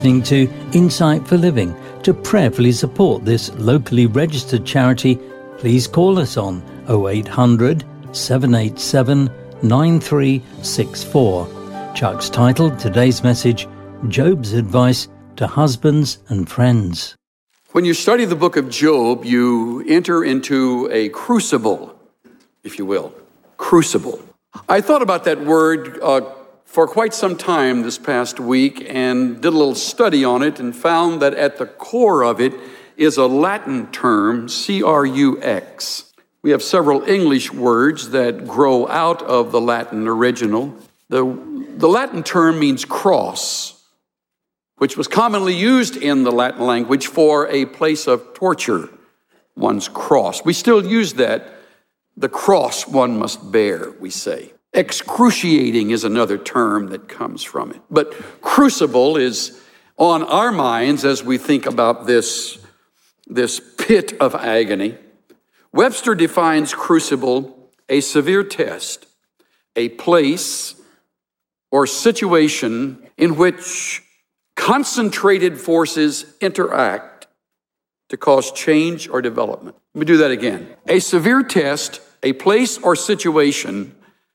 Listening to Insight for Living. To prayerfully support this locally registered charity, please call us on 0800 787 9364. Chuck's titled today's message, Job's Advice to Husbands and Friends. When you study the book of Job, you enter into a crucible, if you will. Crucible. I thought about that word for quite some time this past week and did a little study on it and found that at the core of it is a Latin term, crux. We have several English words that grow out of the Latin original. The Latin term means cross, which was commonly used in the Latin language for a place of torture, one's cross. We still use that, the cross one must bear, we say. Excruciating is another term that comes from it. But crucible is on our minds as we think about this pit of agony. Webster defines crucible a severe test, a place or situation in which concentrated forces interact to cause change or development. Let me do that again. A severe test, a place or situation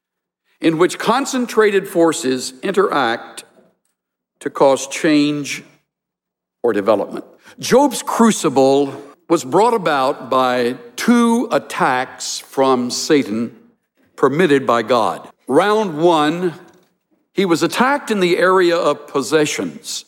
in which concentrated forces interact to cause change or development. Job's crucible was brought about by two attacks from Satan permitted by God. Round one, he was attacked in the area of possessions,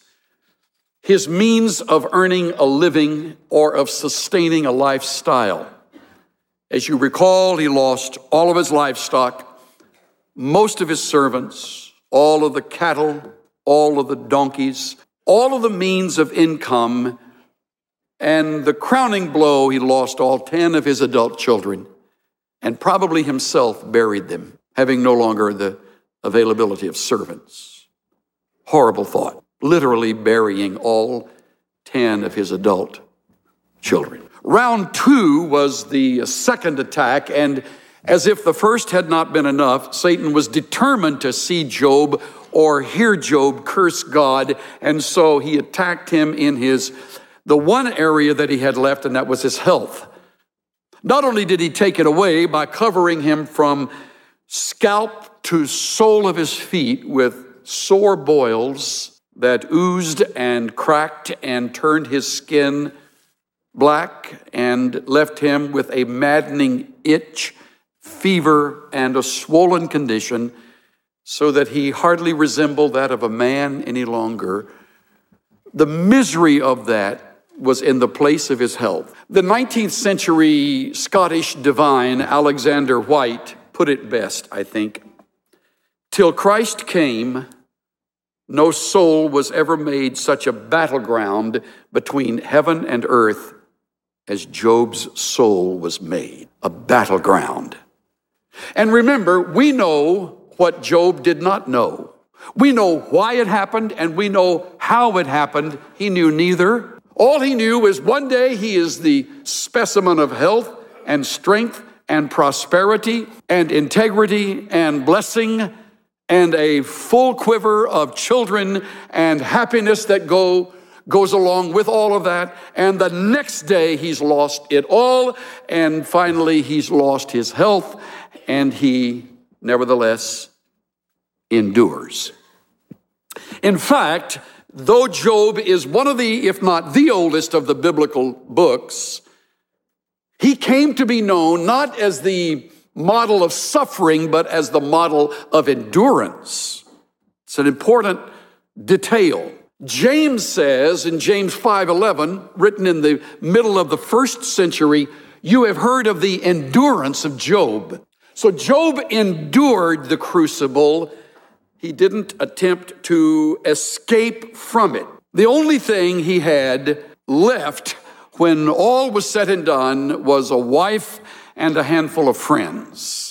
his means of earning a living or of sustaining a lifestyle. As you recall, he lost all of his livestock, most of his servants, all of the cattle, all of the donkeys, all of the means of income, and the crowning blow, he lost all 10 of his adult children and probably himself buried them, having no longer the availability of servants. Horrible thought, literally burying all 10 of his adult children. Round two was the second attack, and as if the first had not been enough, Satan was determined to see Job or hear Job curse God, and so he attacked him in the one area that he had left, and that was his health. Not only did he take it away by covering him from scalp to sole of his feet with sore boils that oozed and cracked and turned his skin black and left him with a maddening itch, fever, and a swollen condition so that he hardly resembled that of a man any longer. The misery of that was in the place of his health. The 19th century Scottish divine Alexander White put it best, I think. Till Christ came, no soul was ever made such a battleground between heaven and earth as Job's soul was made, a battleground. And remember, we know what Job did not know. We know why it happened and we know how it happened. He knew neither. All he knew is one day he is the specimen of health and strength and prosperity and integrity and blessing and a full quiver of children and happiness that goes along with all of that. And the next day he's lost it all. And finally he's lost his health and he nevertheless endures. In fact, though Job is one of the, if not the oldest of the biblical books, he came to be known not as the model of suffering, but as the model of endurance. It's an important detail. James says in James 5:11, written in the middle of the first century, you have heard of the endurance of Job. So Job endured the crucible. He didn't attempt to escape from it. The only thing he had left when all was said and done was a wife and a handful of friends.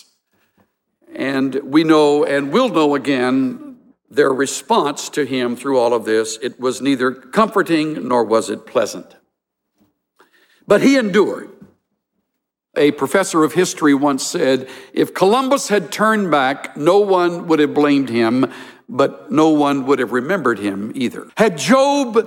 And we know and will know again their response to him through all of this. It was neither comforting nor was it pleasant. But he endured. A professor of history once said, if Columbus had turned back, no one would have blamed him, but no one would have remembered him either. Had Job